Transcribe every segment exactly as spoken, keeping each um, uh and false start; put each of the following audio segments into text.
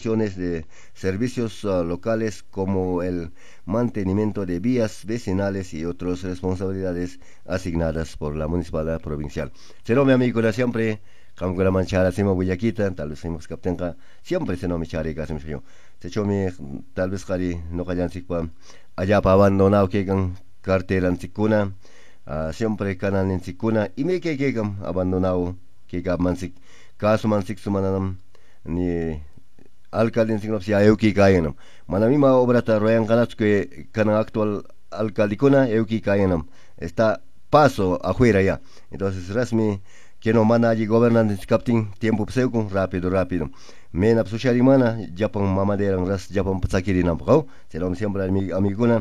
funciones de servicios uh, locales como el mantenimiento de vías vecinales y otras responsabilidades asignadas por la municipalidad provincial. Será mi amigo de siempre, como la manchara sima buyaquita, tal vez hemos captenca, siempre se no me chare casi yo. Se echó mi, tal vez cari no callan si pa allá para abandonado que can cartera en Sikuna, uh, siempre canal en Sikuna, y me que que abandonado que cap mansik, caso mansik sumananam, ni alcalde en Sikuna, si ayuki kayenam. Manamima obra ta royan canach que canal actual alcalde kuna ayuki kayenam. Está paso afuera ya. Entonces rasmi que no mana allí gobernante captain tiempo pseuco rápido rápido. Men absushari mana Japón mamadera ras Japón pasakiri nampao. Será siempre amiguna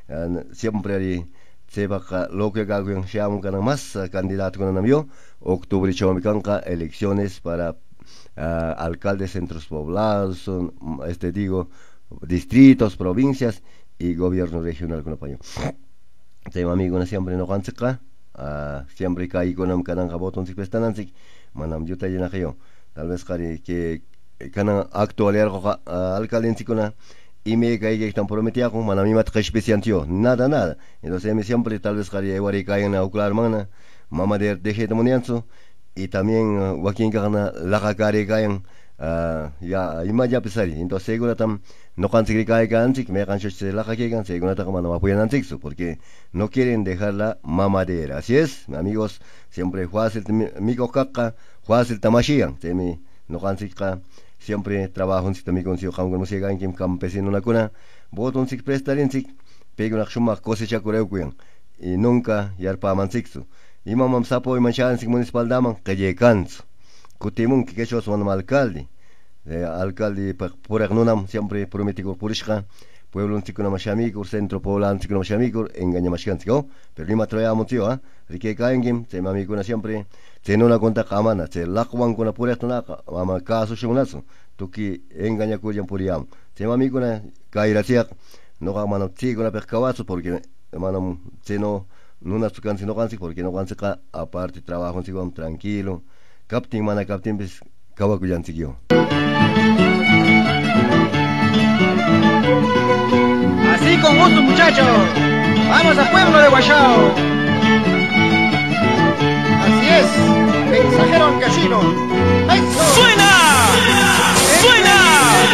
siempre sepa lo que hago en Xiamu kana más candidato con namio octubre chomicanca elecciones para uh, alcaldes centros poblados, este digo distritos, provincias y gobierno regional con apoyo. Tema amigo na siempre no kantsika uh, siempre kai konam kanang kaboton sik pestanansik manam juta jena kayo tal vez kari que kanang actual ergo uh, alcalde sikuna y me caí que están prometidos con manami mat especial tío nada nada entonces me siempre tal vez kari ewari kayan na uklar mana mama de deje de monianzo y también uh, wakin kana la kari kayan uh, ya imaja pesari entonces seguro tam no consigue caer gansik me cancho se la que gan seguro tam no apoyan ansixo porque no quieren dejar la mamadera así es amigos siempre fácil mico caca fácil tamashian se me no consigue siempre trabajo en sistema consigo como no se ganan que campesino na cuna boton sik prestar sik pego na chuma cosecha coreucuyan y nunca yarpa mansixo y mamam sapo y manchan sik municipal daman que canso kutimun que que son alcalde eh, alcalde por agnunam siempre prometido purishka pueblo tikuna mashamico centro poblano tikuna mashamico engaña mashantico pero lima traemos tío ah rike kaengim se mami kuna siempre se no la conta kamana se lakwan kuna pura tuna mama caso shumaso tuki engaña kuyan puriam se mami kuna kairasia no kamana tigo na pescawazo porque manam se no no na tukan sino kansi porque no kansi ka aparte trabajo sigo tranquilo captain mana captain bis kawakuyan sigio. Así con gusto muchachos, vamos al pueblo de Guayao. Así es, mensajero al casino. ¡Suena! ¡Suena!